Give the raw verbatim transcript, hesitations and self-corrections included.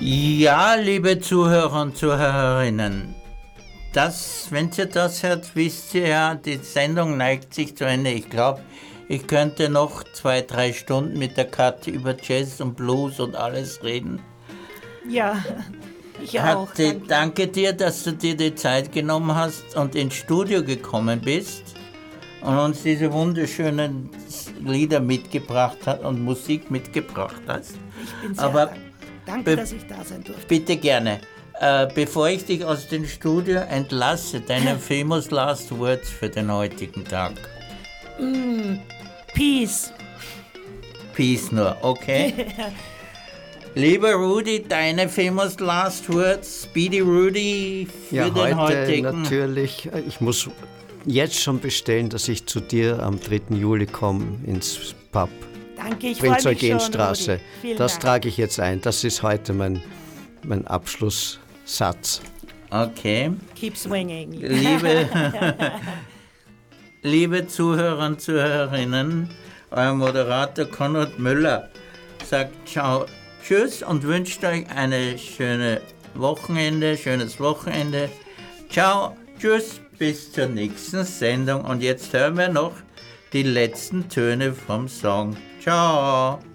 Ja, liebe Zuhörer und Zuhörerinnen, das, wenn ihr das hört, wisst ihr ja, die Sendung neigt sich zu Ende. Ich glaube, ich könnte noch zwei, drei Stunden mit der Kathi über Jazz und Blues und alles reden. Ja, ich auch. Kathi, danke. danke dir, dass du dir die Zeit genommen hast und ins Studio gekommen bist und uns diese wunderschönen Lieder mitgebracht hast und Musik mitgebracht hast. Ich bin sehr Aber dankbar. Danke, dass ich da sein durfte. Bitte gerne. Äh, bevor ich dich aus dem Studio entlasse, deine famous last words für den heutigen Tag. Mm, peace. Peace nur, okay? Lieber Rudi, deine famous last words, Speedy Rudy, für ja, den heute heutigen... natürlich, ich muss jetzt schon bestellen, dass ich zu dir am dritten Juli komme ins Pub. Danke, ich freue mich Prinz-Eugen-Straße. Das Dank. trage ich jetzt ein. Das ist heute mein, mein Abschlusssatz. Okay. Keep swinging. Liebe, liebe Zuhörer und Zuhörerinnen, euer Moderator Konrad Müller sagt ciao, tschüss und wünscht euch eine schöne Wochenende, schönes Wochenende. Ciao, tschüss, bis zur nächsten Sendung. Und jetzt hören wir noch die letzten Töne vom Song. Ciao.